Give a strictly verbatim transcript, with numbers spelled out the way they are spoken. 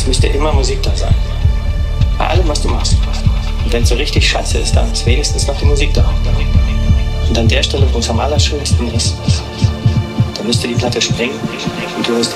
müsste immer Musik da sein. Bei allem, was du machst. Und wenn es so richtig scheiße ist, dann ist wenigstens noch die Musik da. Und an der Stelle, wo es am allerschönsten ist, da müsste die Platte springen und du hörst